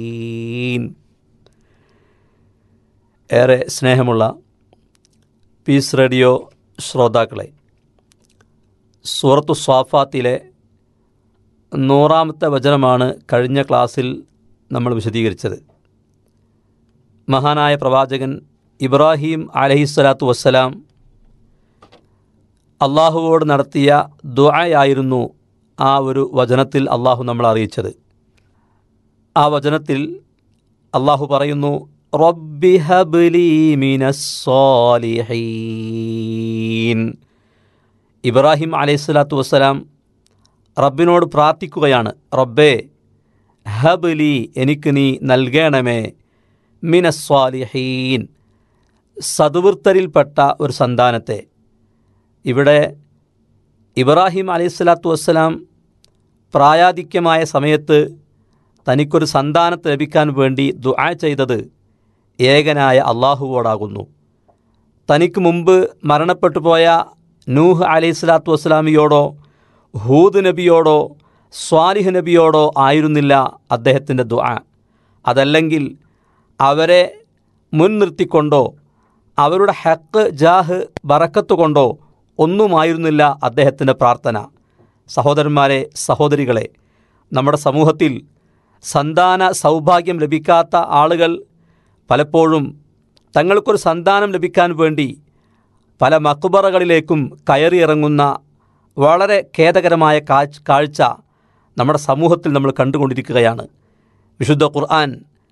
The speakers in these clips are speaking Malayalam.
ഏറെ സ്നേഹമുള്ള പീസ് റേഡിയോ ശ്രോതാക്കളെ, സൂറത്തു സ്വാഫാത്തിലെ 100-ാമത്തെ വചനമാണ് കഴിഞ്ഞ ക്ലാസ്സിൽ നമ്മൾ വിശദീകരിച്ചത്. മഹാനായ പ്രവാചകൻ ഇബ്രാഹിം അലൈഹിസ്സലാത്തു വസ്സലാം അള്ളാഹുവോട് നടത്തിയ ദുആയായിരുന്നു ആ ഒരു വചനത്തിൽ അള്ളാഹു നമ്മളെ അറിയിച്ചത്. ആ വചനത്തിൽ അള്ളാഹു പറയുന്നു, റബ്ബി ഹബ്ലി മിനസ് സ്വാലിഹീൻ. ഇബ്രാഹിം അലൈഹിസ്സലാത്തു വസ്സലാം റബ്ബിനോട് പ്രാർത്ഥിക്കുകയാണ്, റബ്ബേ ഹബ്ലി, എനിക്ക് നീ നൽകണമേ, മിനസ് സ്വാലിഹീൻ, സദ്വൃത്തരിൽപ്പെട്ട ഒരു സന്താനത്തെ. ഇവിടെ ഇബ്രാഹിം അലൈഹിസ്സലാത്തു വസ്സലാം പ്രായാധിക്യമായ സമയത്ത് തനിക്കൊരു സന്താനത്തെ ലഭിക്കാൻ വേണ്ടി ദുആ ചെയ്തത് ഏകനായ അള്ളാഹുവോടാകുന്നു. തനിക്ക് മുമ്പ് മരണപ്പെട്ടു പോയ നൂഹ് അലൈഹിസ്സലാത്തു വസ്സലാമിയോടോ ഹൂദ് നബിയോടോ സ്വാലിഹ് നബിയോടോ ആയിരുന്നില്ല അദ്ദേഹത്തിൻ്റെ ദുആ. അതല്ലെങ്കിൽ അവരെ മുൻനിർത്തിക്കൊണ്ടോ അവരുടെ ഹക്ക്, ജാഹ്, ബറക്കത്ത് കൊണ്ടോ ഒന്നുമായിരുന്നില്ല അദ്ദേഹത്തിൻ്റെ പ്രാർത്ഥന. സഹോദരന്മാരെ, സഹോദരികളെ, നമ്മുടെ സമൂഹത്തിൽ സന്താന സൗഭാഗ്യം ലഭിക്കാത്ത ആളുകൾ പലപ്പോഴും തങ്ങൾക്കൊരു സന്താനം ലഭിക്കാൻ വേണ്ടി പല മക്ബറകളിലേക്കും കയറിയിറങ്ങുന്ന വളരെ ഖേദകരമായ കാഴ്ച നമ്മുടെ സമൂഹത്തിൽ നമ്മൾ കണ്ടുകൊണ്ടിരിക്കുകയാണ്. വിശുദ്ധ ഖുർആൻ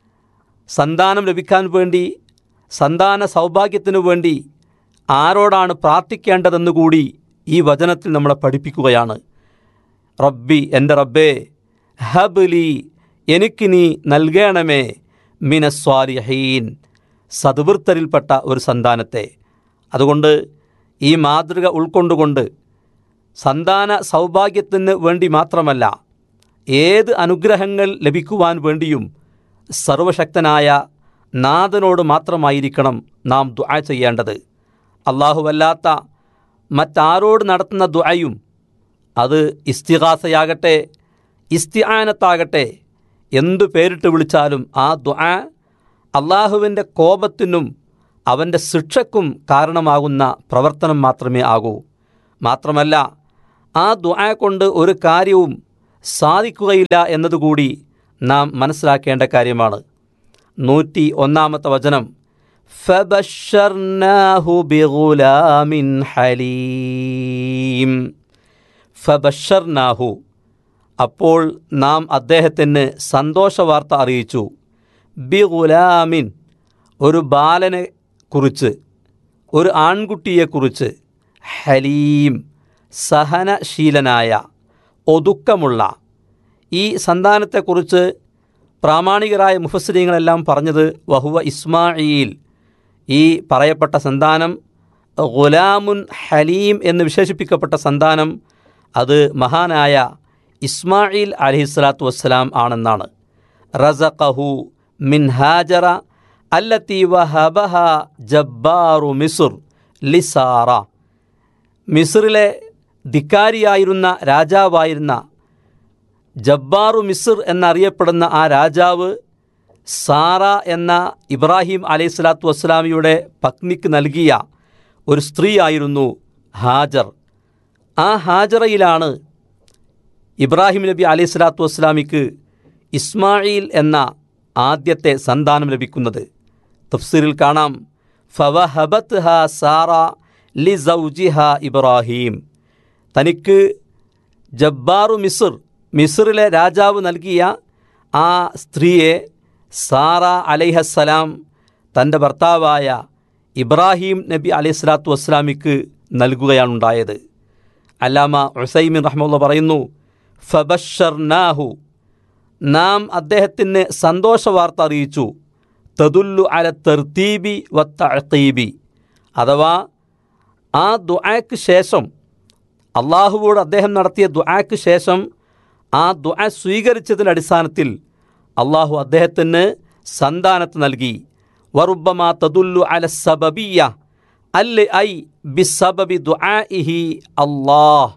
സന്താനം ലഭിക്കാൻ വേണ്ടി, സന്താന സൗഭാഗ്യത്തിനു വേണ്ടി ആരോടാണ് പ്രാർത്ഥിക്കേണ്ടതെന്നുകൂടി ഈ വചനത്തിൽ നമ്മളെ പഠിപ്പിക്കുകയാണ്. റബ്ബി, എൻ്റെ റബ്ബേ, ഹബ്ലി, എനിക്ക് നീ നൽകണമേ, മിനസ് സ്വാലിഹീൻ, സദ്വൃത്തരിൽപ്പെട്ട ഒരു സന്താനത്തെ. അതുകൊണ്ട് ഈ മാതൃക ഉൾക്കൊണ്ടുകൊണ്ട് സന്താന സൗഭാഗ്യത്തിന് വേണ്ടി മാത്രമല്ല, ഏത് അനുഗ്രഹങ്ങൾ ലഭിക്കുവാൻ വേണ്ടിയും സർവശക്തനായ നാഥനോട് മാത്രമായിരിക്കണം നാം ദുആ ചെയ്യേണ്ടത്. അല്ലാഹുവല്ലാത്ത മറ്റാരോട് നടത്തുന്ന ദുആയും, അത് ഇസ്തിഗാസയാകട്ടെ, ഇസ്തിആനത്താകട്ടെ, എന്തു പേരിട്ട് വിളിച്ചാലും ആ ദുആ അള്ളാഹുവിൻ്റെ കോപത്തിനും അവൻ്റെ ശിക്ഷയ്ക്കും കാരണമാകുന്ന പ്രവർത്തനം മാത്രമേ ആകൂ. മാത്രമല്ല, ആ ദുആ കൊണ്ട് ഒരു കാര്യവും സാധിക്കുകയില്ല എന്നതുകൂടി നാം മനസ്സിലാക്കേണ്ട കാര്യമാണ്. 101-ാമത്തെ വചനം, ഫബശ്ശർനാഹു ബിഗുലാമിൻ ഹലീം. ഫബശ്ശർനാഹു, അപ്പോൾ നാം അദ്ദേഹത്തിന് സന്തോഷവാർത്ത അറിയിച്ചു. ബിഗുലാമിൻ, ഒരു ബാലനെ കുറിച്ച്, ഒരു ആൺകുട്ടിയെക്കുറിച്ച്. ഹലീം, സഹനശീലനായ, ഒതുക്കമുള്ള. ഈ സന്താനത്തെക്കുറിച്ച് പ്രാമാണികരായ മുഫസ്സിരീങ്ങളെല്ലാം പറഞ്ഞത് വഹുവ ഇസ്മാഈൽ. ഈ പറയപ്പെട്ട സന്താനം ഗുലാമുൻ ഹലീം എന്ന് വിശേഷിപ്പിക്കപ്പെട്ട സന്താനം അത് മഹാനായ ഇസ്മാഈൽ അലൈഹിസ്സലാത്തു വസ്സലാം ആണെന്നാണ്. റസഖഹു മിൻ ഹാജറ അല്ലത്തി വഹബഹ ജബ്ബാറു മിസ്ർ ലിസാറ. മിസ്റിലെ ധിക്കാരിയായിരുന്ന രാജാവായിരുന്ന ജബ്ബാറു മിസ്ർ എന്നറിയപ്പെടുന്ന ആ രാജാവ് സാറ എന്ന ഇബ്രാഹിം അലൈഹിസ്സലാത്തു വസ്സലാമിയുടെ പത്നിക്ക് നൽകിയ ഒരു സ്ത്രീയായിരുന്നു ഹാജർ. ആ ഹാജറയിലാണ് ഇബ്രാഹിം നബി അലൈഹിസ്സലാത്തു വസ്സലാമിക്ക് ഇസ്മാഈൽ എന്ന ആദ്യത്തെ സന്താനം ലഭിക്കുന്നത്. തഫ്സീറിൽ കാണാം, ഫവഹബത്ഹ സാറ ലിസൗജിഹ ഇബ്രാഹിം. തനിക്ക് ജബ്ബാറു മിസ്റിലെ രാജാവ് നൽകിയ ആ സ്ത്രീയെ സാറ അലൈഹസ്സലാം തൻ്റെ ഭർത്താവായ ഇബ്രാഹിം നബി അലൈഹിസ്സലാത്തു വസ്സലാമിക്ക് നൽകുകയാണുണ്ടായത്. അല്ലാമ ഉസൈമിൻ റഹ്മത്തുള്ളാഹി പറയുന്നു, ഫബശ്ശർനാഹു, നാം അദ്ദേഹത്തിന് സന്തോഷവാർത്ത അറിയിച്ചു. തദുല്ലു അല തർത്തീബി വത്തഅഖീബി, അഥവാ ആ ദുആക്ക് ശേഷം, അള്ളാഹുവോട് അദ്ദേഹം നടത്തിയ ദുആക്ക് ശേഷം ആ ദുആ സ്വീകരിച്ചതിൻ്റെ അടിസ്ഥാനത്തിൽ അള്ളാഹു അദ്ദേഹത്തിന് സന്താനത്ത് നൽകി. വറുബ്ബമാ തദുല്ലു അല സബബിയ്യ അൽ ഐ ബിസബബി ദുആഇഹി അല്ലാഹ്.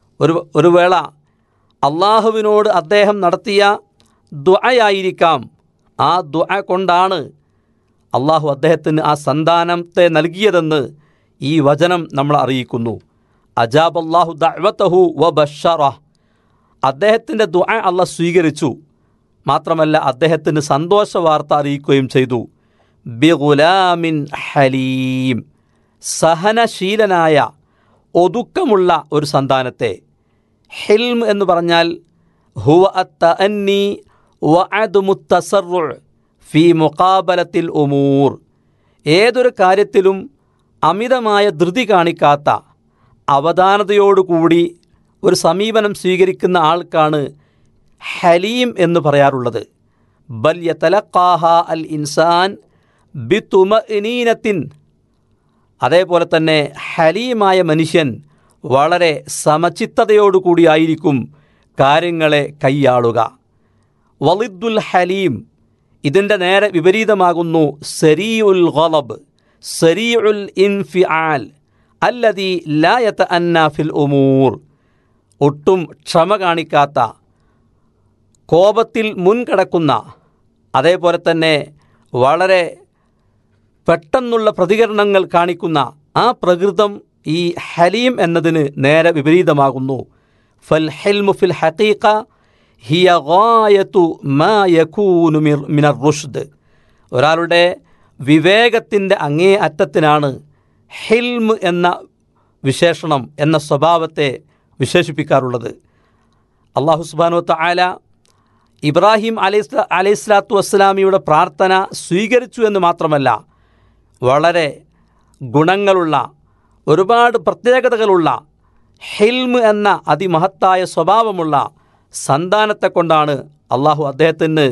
ഒരു വേള അള്ളാഹുവിനോട് അദ്ദേഹം നടത്തിയ ദുആയായിരിക്കാം ആ ദുആ കൊണ്ടാണ് അള്ളാഹു അദ്ദേഹത്തിന് ആ സന്താനത്തെ നൽകിയതെന്ന് ഈ വചനം നമ്മളെ അറിയിക്കുന്നു. അജാബല്ലാഹു ദഅവതഹു വബശ്ശറഹ്, അദ്ദേഹത്തിൻ്റെ ദുആ അള്ളാഹ് സ്വീകരിച്ചു, മാത്രമല്ല അദ്ദേഹത്തിന് സന്തോഷവാർത്ത അറിയിക്കുകയും ചെയ്തു. ബിഗുലാമിൻ ഹലീം, സഹനശീലനായ ഒതുക്കമുള്ള ഒരു സന്താനത്തെ. ഹിൽം എന്ന് പറഞ്ഞാൽ ഹുവ അത്തഅന്നി വഅദുമുത് തസർറുഅ് ഫീ മുഖാബലത്തിൽ ഉമൂർ, ഏതൊരു കാര്യത്തിലും അമിതമായ ധൃതി കാണിക്കാത്ത അവധാനതയോടുകൂടി ഒരു സമീപനം സ്വീകരിക്കുന്ന ആൾക്കാണ് ഹലീം എന്ന് പറയാറുള്ളത്. ബൽ യതലഖാഹ അൽ ഇൻസാൻ ബിതുമഇനീനത്തിൻ, അതേപോലെ തന്നെ ഹലീമായ മനുഷ്യൻ വളരെ സമചിത്തതയോടുകൂടിയായിരിക്കും കാര്യങ്ങളെ കൈയാളുക. വലിദ്ദുൽ ഹലീം, ഇതിൻ്റെ നേരെ വിപരീതമാകുന്നു സരീഉൽ ഗളബ്, സരീഉൽ ഇൻഫിആൽ അല്ലദീ ലാ യതഅന്ന ഫിൽ ഉമൂർ, ഒട്ടും ക്ഷമ കാണിക്കാത്ത, കോപത്തിൽ മുൻകടക്കുന്ന, അതേപോലെ തന്നെ വളരെ പെട്ടെന്നുള്ള പ്രതികരണങ്ങൾ കാണിക്കുന്ന ആ പ്രകൃതം ഈ ഹലീം എന്നതിന് നേരെ വിപരീതമാകുന്നു. ഫൽ ഹിൽമു ഫിൽ ഹഖീഖ ഹിയ ഗായതു മാ യകൂനു മിനർ റുഷ്ദ്, ഒരാളുടെ വിവേകത്തിൻ്റെ അങ്ങേ അറ്റത്തിനാണ് ഹിൽം എന്ന വിശേഷണം, എന്ന സ്വഭാവത്തെ വിശേഷിപ്പിക്കാറുള്ളത്. അല്ലാഹു സുബ്ഹാനഹു വ തആല ഇബ്രാഹിം അലൈഹിസ്സലാത്തു വസ്സലാമിയുടെ പ്രാർത്ഥന സ്വീകരിച്ചു എന്ന് മാത്രമല്ല, വളരെ ഗുണങ്ങളുള്ള, ഒരുപാട് പ്രത്യേകതകളുള്ള, ഹിൽം എന്ന അതിമഹത്തായ സ്വഭാവമുള്ള സന്താനത്തെ കൊണ്ടാണ് അള്ളാഹു അദ്ദേഹത്തിന്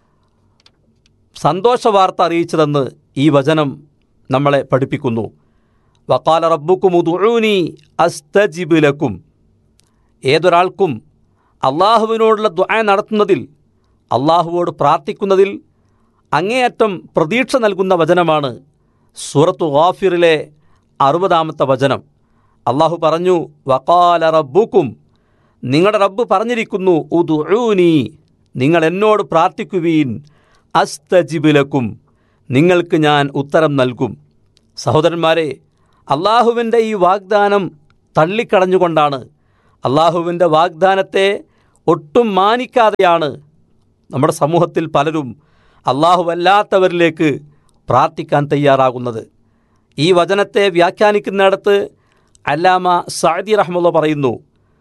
സന്തോഷവാർത്ത അറിയിച്ചതെന്ന് ഈ വചനം നമ്മളെ പഠിപ്പിക്കുന്നു. വഖാല റബ്ബുക്കും ഉദ്ഉനി അസ്തജിബ് ലക്കും, ഏതൊരാൾക്കും അള്ളാഹുവിനോടുള്ള ദുആ നടത്തുന്നതിൽ, അള്ളാഹുവോട് പ്രാർത്ഥിക്കുന്നതിൽ അങ്ങേയറ്റം പ്രതീക്ഷ നൽകുന്ന വചനമാണ് സൂറത്തു ഗാഫിറിലെ 60-ാമത്തെ വചനം. അള്ളാഹു പറഞ്ഞു, വഖാല റബ്ബുക്കും, നിങ്ങളുടെ റബ്ബ് പറഞ്ഞിരിക്കുന്നു, ഉദ്ഉനി, നിങ്ങൾ എന്നോട് പ്രാർത്ഥിക്കുവീൻ, അസ്തജിബ് ലക്കും, നിങ്ങൾക്ക് ഞാൻ ഉത്തരം നൽകും. സഹോദരന്മാരെ, അള്ളാഹുവിൻ്റെ ഈ വാഗ്ദാനം തള്ളിക്കളഞ്ഞുകൊണ്ടാണ്, അള്ളാഹുവിൻ്റെ വാഗ്ദാനത്തെ ഒട്ടും മാനിക്കാതെയാണ് നമ്മുടെ സമൂഹത്തിൽ പലരും അള്ളാഹുവല്ലാത്തവരിലേക്ക് പ്രാർത്ഥിക്കാൻ തയ്യാറാകുന്നത്. ഈ വചനത്തെ വ്യാഖ്യാനിക്കുന്നിടത്ത് അല്ലാമ സഅദി റഹ്മത്തുള്ളാഹി പറയുന്നു,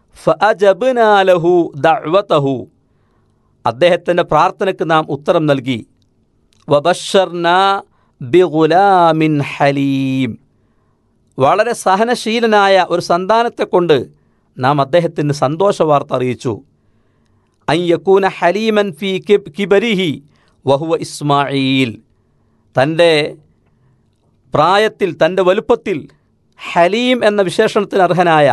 ഫഅജബ്നാ ലഹു ദഅവതഹു, അദ്ദേഹത്തിൻ്റെ പ്രാർത്ഥനയ്ക്ക് നാം ഉത്തരം നൽകി. വബശ്ശർനാ ബിഗുലാമിൻ ഹലീം, വളരെ സഹനശീലനായ ഒരു സന്താനത്തെക്കൊണ്ട് നാം അദ്ദേഹത്തിന് സന്തോഷവാർത്ത അറിയിച്ചു. അൻ യകൂന ഹലീമൻ ഫീ കിബരിഹി വഹുവ ഇസ്മാഈൽ, തൻ്റെ പ്രായത്തിൽ, തൻ്റെ വലുപ്പത്തിൽ ഹലീം എന്ന വിശേഷണത്തിന് അർഹനായ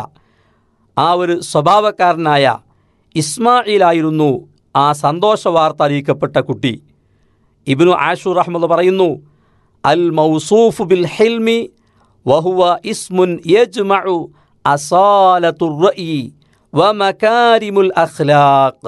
ആ ഒരു സ്വഭാവക്കാരനായ ഇസ്മാഈലായിരുന്നു ആ സന്തോഷവാർത്ത അറിയിക്കപ്പെട്ട കുട്ടി. ഇബ്നു ആഷൂർ റഹ്മത്തുള്ളാഹി പറയുന്നു, അൽ മൗസൂഫ് ബിൽ ഹിൽമി വഹുവ ഇസ്മുൻ യജ്മഉ അസാലത്തുർ റഅയി വമകാരിമുൽ അഖ്ലാഖ്.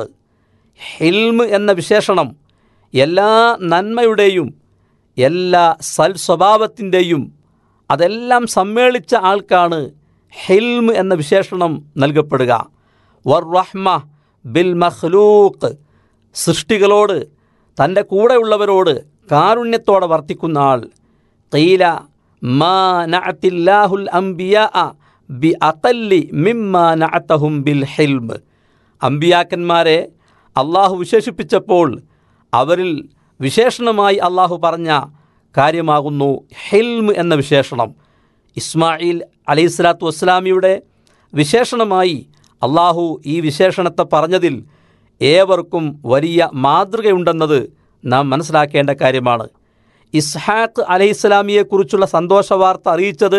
ഹിൽം എന്ന വിശേഷണം എല്ലാ നന്മയുടെയും എല്ലാ സൽസ്വഭാവത്തിൻ്റെയും അതെല്ലാം സമ്മേളിച്ച ആൾക്കാണ് ഹിൽം എന്ന വിശേഷണം നൽകപ്പെടുക. വർ-റഹ്മ ബിൽ മഖ്ലൂഖ്, സൃഷ്ടികളോട്, തൻ്റെ കൂടെയുള്ളവരോട് കാരുണ്യത്തോടെ വർത്തിക്കുന്ന ആൾ. ഖീല മാ നഅത്തില്ലാഹുൽ അംബിയാഅ ബി അഖല്ലി മിമ്മാ നഅതഹും ബിൽ ഹിൽം, അംബിയാക്കന്മാരെ അള്ളാഹു വിശേഷിപ്പിച്ചപ്പോൾ അവരിൽ വിശേഷണമായി അള്ളാഹു പറഞ്ഞ കാര്യമാകുന്നു ഹിൽം എന്ന വിശേഷണം. ഇസ്മായിൽ അലൈഹിസ്സലാത്തു വസ്സലാമിയുടെ വിശേഷണമായി അള്ളാഹു ഈ വിശേഷണത്തെ പറഞ്ഞതിൽ ഏവർക്കും വലിയ മാതൃകയുണ്ടെന്നത് നാം മനസ്സിലാക്കേണ്ട കാര്യമാണ്. ഇസ്ഹാഖ് അലൈഹിസ്സലാമിയെക്കുറിച്ചുള്ള സന്തോഷവാർത്ത അറിയിച്ചത്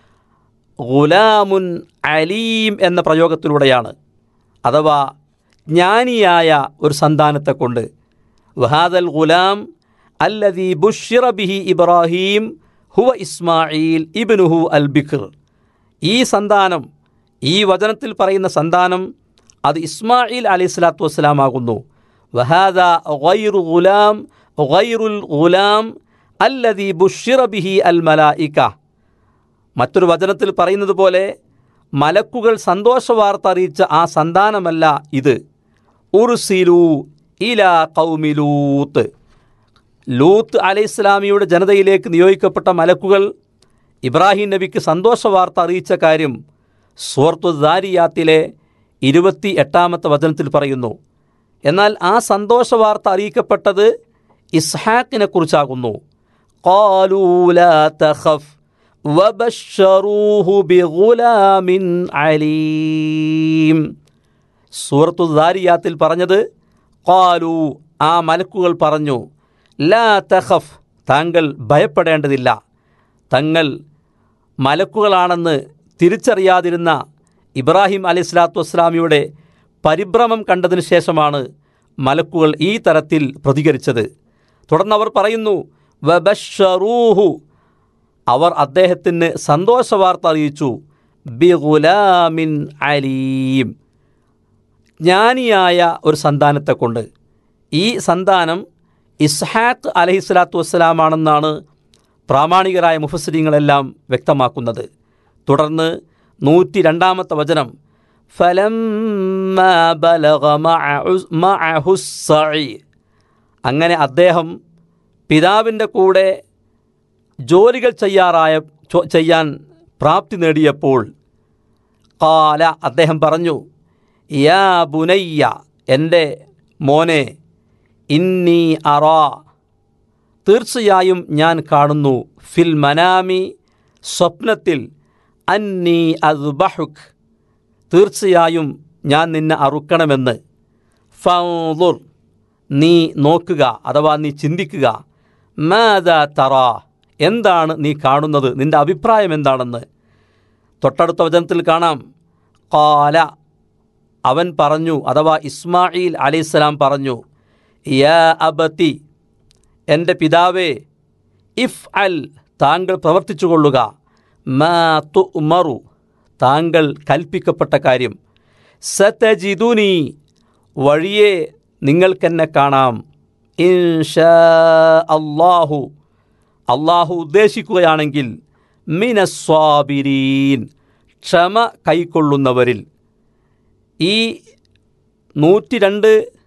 ഗുലാമുൻ അലീം എന്ന പ്രയോഗത്തിലൂടെയാണ്, അഥവാ ജ്ഞാനിയായ ഒരു സന്താനത്തെ കൊണ്ട്. വഹാദൽ ഗുലാം അല്ലദീ ബുശ്ശിറ ബിഹി ഇബ്രാഹീം ഹുവ ഇസ്മായിൽ ഇബ്നുഹു അൽ ബിക്ർ, ഈ സന്താനം, ഈ വചനത്തിൽ പറയുന്ന സന്താനം അത് ഇസ്മായിൽ അലൈഹിസ്സലാത്തു വസ്സലാം ആകുന്നു. വഹാദ ഗൈറു ഗുലാം ഗൈറുൽ ഗുലാം അല്ലദീ ബുശ്ശിറ ബിഹി അൽ മലായിക. മറ്റൊരു വചനത്തിൽ പറയുന്നത് പോലെ മലക്കുകൾ സന്തോഷവാർത്ത അറിയിച്ച ആ സന്താനമല്ല ഇത്. ഉർസിലു ഇലാ ഖൗമി ലൂത്ത്. ലൂത്ത് അലൈഹിസ്സലാമിയുടെ ജനതയിലേക്ക് നിയോഗിക്കപ്പെട്ട മലക്കുകൾ ഇബ്രാഹിം നബിക്ക് സന്തോഷവാർത്ത അറിയിച്ച കാര്യം സൂറത്തു ദാരിയാത്തിലെ 28-ാമത്തെ വചനത്തിൽ പറയുന്നു. എന്നാൽ ആ സന്തോഷവാർത്ത അറിയിക്കപ്പെട്ടത് ഇസ്ഹാക്കിനെ കുറിച്ചാകുന്നു. ഖാലൂ ലാ തഖഫ് വബശ്ശറൂഹു ബിഗുലാമിൻ അലീം. സൂറത്തു ദാരിയാത്തിൽ പറഞ്ഞത് ഖാലൂ, ആ മലക്കുകൾ പറഞ്ഞു, ലാ തഖഫ്, താങ്കൾ ഭയപ്പെടേണ്ടതില്ല. തങ്ങൾ മലക്കുകളാണെന്ന് തിരിച്ചറിയാതിരുന്ന ഇബ്രാഹിം അലൈഹിസ്സലാത്തു വസ്സലാമിയുടെ പരിഭ്രമം കണ്ടതിന് ശേഷമാണ് മലക്കുകൾ ഈ തരത്തിൽ പ്രതികരിച്ചത്. തുടർന്ന് അവർ പറയുന്നു, വബശ്ശറൂഹു, അവർ അദ്ദേഹത്തിന് സന്തോഷവാർത്ത അറിയിച്ചു, ബിഗുലാമിൻ അലീം, ജ്ഞാനിയായ ഒരു സന്താനത്തെ കൊണ്ട്. ഈ സന്താനം ഇസ്ഹാഖ് അലൈഹിസ്സലാത്തു വസ്സലാമാണെന്നാണ് പ്രാമാണികരായ മുഫസ്സിരീങ്ങളെല്ലാം വ്യക്തമാക്കുന്നത്. തുടർന്ന് 102-ാമത്തെ വചനം, ഫലമ്മാ ബലഗ മഅഹു സ്സഈ, അങ്ങനെ അദ്ദേഹം പിതാവിൻ്റെ കൂടെ ജോലികൾ ചെയ്യാൻ പ്രാപ്തി നേടിയപ്പോൾ, ഖാല, അദ്ദേഹം പറഞ്ഞു, യാ ബുനയ്യ, എൻ്റെ മോനെ, ഇന്നി അറാ, തീർച്ചയായും ഞാൻ കാണുന്നു, ഫിൽ മനാമി, സ്വപ്നത്തിൽ, അന്നി അദ്ബഹുക്, തീർച്ചയായും ഞാൻ നിന്നെ അറുക്കണമെന്ന്. ഫൻദുർ, നീ നോക്കുക, അഥവാ നീ ചിന്തിക്കുക. മാദാ തറാ, എന്താണ് നീ കാണുന്നത്, നിൻ്റെ അഭിപ്രായം എന്താണെന്ന്. തൊട്ടടുത്ത വചനത്തിൽ കാണാം, ഖാല, അവൻ പറഞ്ഞു, അഥവാ ഇസ്മായിൽ അലൈഹിസ്സലാം പറഞ്ഞു, യാ അബതി, എൻ്റെ പിതാവേ, ഇഫ് അൽ, താങ്കൾ പ്രവർത്തിച്ചു കൊള്ളുക, മാ തുഅ്മറു, താങ്കൾ കൽപ്പിക്കപ്പെട്ട കാര്യം, സതജിദുനി, വഴിയെ നിങ്ങൾക്കെന്നെ കാണാം, ഇൻഷാ അല്ലാഹു, അള്ളാഹു ഉദ്ദേശിക്കുകയാണെങ്കിൽ, മിനസ്വാബിരീൻ, ക്ഷമ കൈക്കൊള്ളുന്നവരിൽ. ഈ 102